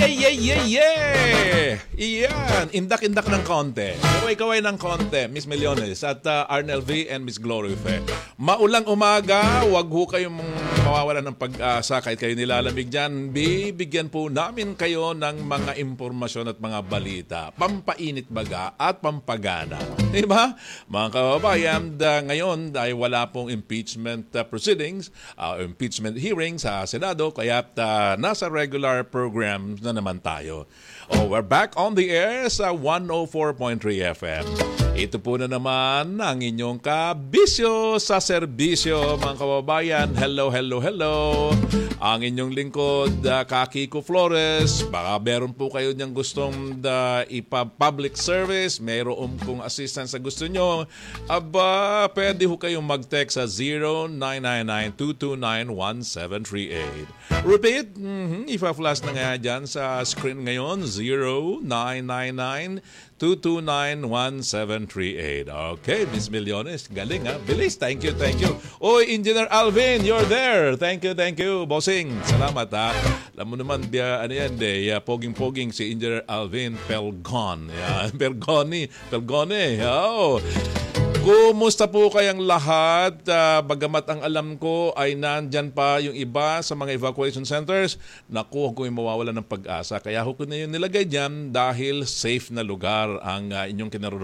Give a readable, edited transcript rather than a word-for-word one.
Iyan, indak-indak ng konti. Kaway-kaway ng konti, Miss Millones at Arnel V and Miss Glory Fe. Maulang umaga, wag ho kayong mawawalan ng pag-asa kahit kayo nilalamig dyan. Bibigyan po namin kayo ng mga impormasyon at mga balita. Pampainit baga at pampagana. Diba? Mga kababayan, ngayon ay wala pong impeachment proceedings, impeachment hearings sa Senado, kaya nasa regular program na naman tayo. We're back on the air sa 104.3 FM. Ito po na naman ang inyong kabisyo sa serbisyo, mga kababayan. Hello, hello, hello. Ang inyong lingkod, Kiko Flores. Baka meron po kayo niyang gustong ipa-public service. Meron kong assistance sa gusto nyo. Aba, pwede ho kayong mag-text sa 0999-229-1738. Repeat, ipa-flash na nga dyan sa screen ngayon, 0999-229-1738. Okay, Miss Millones, galing ha. Bilis, thank you, thank you. Oy, Engineer Alvin, you're there. Thank you, bossing. Salamat ha. Alam mo naman, poging-poging si Engineer Alvin Pelgon. Yeah, Pelgone. Oh. Kumusta po kayang lahat? Bagamat ang alam ko ay nandyan pa yung iba sa mga evacuation centers, naku, kung mawawala ng pag-asa. Kaya ko na yun nilagay dyan dahil safe na lugar ang inyong kinaroroonan.